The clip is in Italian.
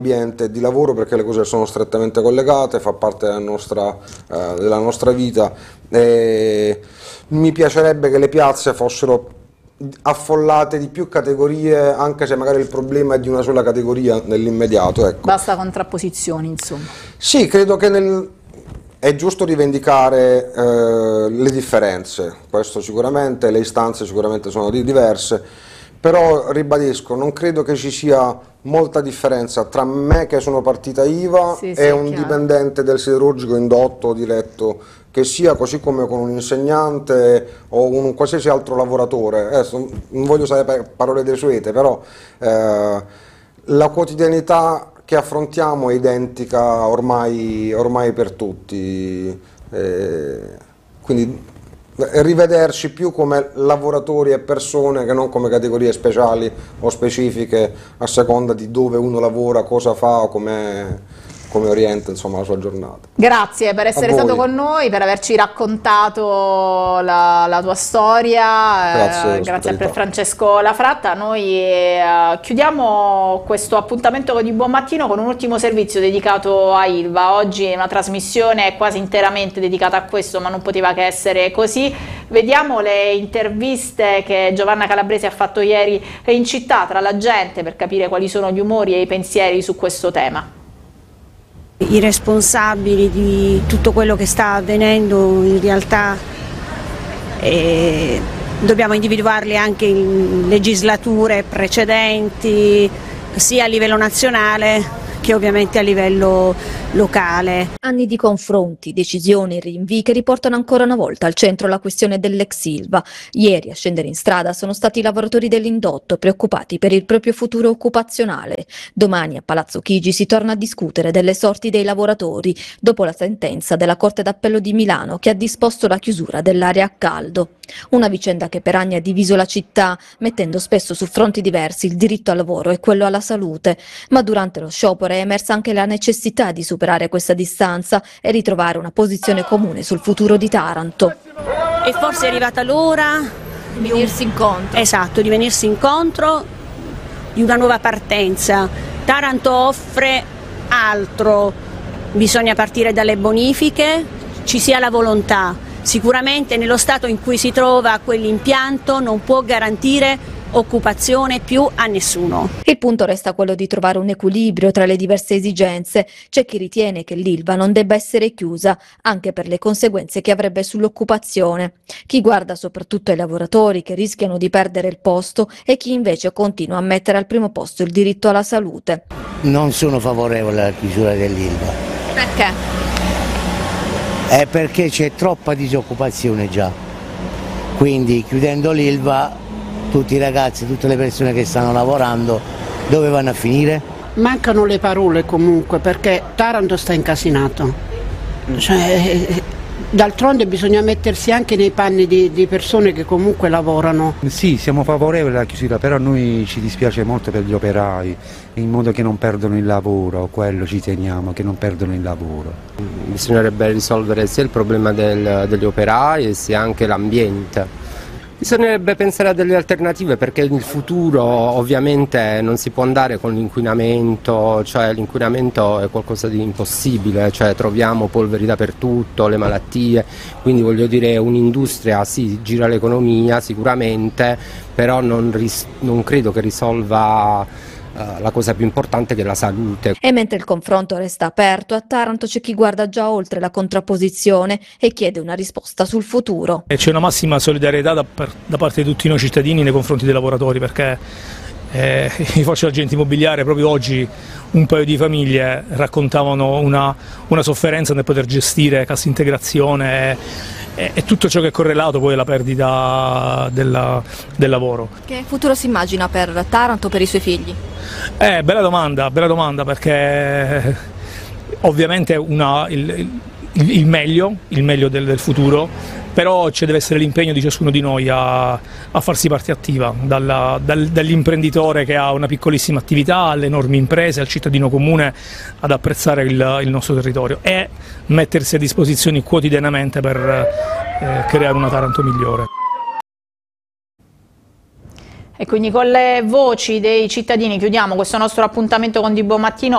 ambiente di lavoro, perché le cose sono strettamente collegate, fa parte della nostra vita. E mi piacerebbe che le piazze fossero affollate di più categorie, anche se magari il problema è di una sola categoria nell'immediato, ecco. Basta contrapposizioni, insomma. Sì, credo che è giusto rivendicare le differenze, questo sicuramente, le istanze sicuramente sono diverse, però ribadisco, non credo che ci sia molta differenza tra me che sono partita IVA e un dipendente del siderurgico indotto o diretto che sia, così come con un insegnante o un qualsiasi altro lavoratore. Adesso non voglio usare parole desuete, però la quotidianità che affrontiamo è identica ormai per tutti, quindi rivederci più come lavoratori e persone che non come categorie speciali o specifiche a seconda di dove uno lavora, cosa fa o come orienta, insomma, la sua giornata. Grazie per essere stato con noi, per averci raccontato la tua storia. Grazie per Francesco Lafratta. Noi chiudiamo questo appuntamento di Buon Mattino con un ultimo servizio dedicato a Ilva. Oggi è una trasmissione quasi interamente dedicata a questo, ma non poteva che essere così. Vediamo le interviste che Giovanna Calabresi ha fatto ieri in città tra la gente per capire quali sono gli umori e i pensieri su questo tema. I responsabili di tutto quello che sta avvenendo in realtà dobbiamo individuarli anche in legislature precedenti, sia a livello nazionale che ovviamente a livello locale. Anni di confronti, decisioni e rinvii che riportano ancora una volta al centro la questione dell'ex Ilva. Ieri a scendere in strada sono stati i lavoratori dell'indotto, preoccupati per il proprio futuro occupazionale. Domani a Palazzo Chigi si torna a discutere delle sorti dei lavoratori, dopo la sentenza della Corte d'Appello di Milano che ha disposto la chiusura dell'area a caldo. Una vicenda che per anni ha diviso la città, mettendo spesso su fronti diversi il diritto al lavoro e quello alla salute. Ma durante lo sciopero è emersa anche la necessità di superare questa distanza e ritrovare una posizione comune sul futuro di Taranto. E forse è arrivata l'ora di venirsi incontro. Esatto, di venirsi incontro, di una nuova partenza. Taranto offre altro, bisogna partire dalle bonifiche, ci sia la volontà. Sicuramente nello stato in cui si trova quell'impianto non può garantire occupazione più a nessuno. Il punto resta quello di trovare un equilibrio tra le diverse esigenze. C'è chi ritiene che l'Ilva non debba essere chiusa, anche per le conseguenze che avrebbe sull'occupazione. Chi guarda soprattutto ai lavoratori che rischiano di perdere il posto e chi invece continua a mettere al primo posto il diritto alla salute. Non sono favorevole alla chiusura dell'Ilva. Perché? È perché c'è troppa disoccupazione già, quindi chiudendo l'Ilva tutti i ragazzi, tutte le persone che stanno lavorando dove vanno a finire? Mancano le parole comunque, perché Taranto sta incasinato, d'altronde bisogna mettersi anche nei panni di persone che comunque lavorano. Sì, siamo favorevoli alla chiusura, però a noi ci dispiace molto per gli operai, in modo che non perdono il lavoro, quello ci teniamo, che non perdono il lavoro. Bisognerebbe risolvere sia il problema degli operai sia anche l'ambiente. Bisognerebbe pensare a delle alternative, perché nel futuro ovviamente non si può andare con l'inquinamento, cioè l'inquinamento è qualcosa di impossibile, cioè troviamo polveri dappertutto, le malattie, quindi voglio dire un'industria sì, gira l'economia sicuramente, però non credo che risolva la cosa più importante, che è la salute. E mentre il confronto resta aperto, a Taranto c'è chi guarda già oltre la contrapposizione e chiede una risposta sul futuro. C'è una massima solidarietà da parte di tutti noi cittadini nei confronti dei lavoratori, perché io faccio l'agente immobiliare, proprio oggi un paio di famiglie raccontavano una sofferenza nel poter gestire cassa integrazione e tutto ciò che è correlato poi alla perdita del lavoro. Che futuro si immagina per Taranto, per i suoi figli? Bella domanda, perché ovviamente il meglio del futuro, però ci deve essere l'impegno di ciascuno di noi a farsi parte attiva, dall'imprenditore che ha una piccolissima attività alle enormi imprese, al cittadino comune ad apprezzare il nostro territorio e mettersi a disposizione quotidianamente per creare una Taranto migliore. E quindi con le voci dei cittadini chiudiamo questo nostro appuntamento con Di Buon Mattino.